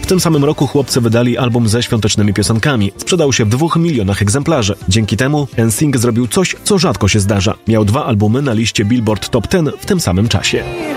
tym samym roku chłopcy wydali album ze świątecznymi piosenkami. Sprzedał się w 2 milionach egzemplarzy. Dzięki temu NSYNC zrobił coś, co rzadko się zdarza. Miał 2 albumy na liście Billboard Top 10 w tym samym czasie.